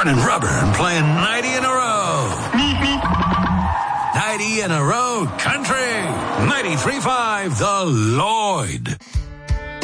burning rubber and playing 90 in a row. 90 in a row country. 93.5 The Lloyd.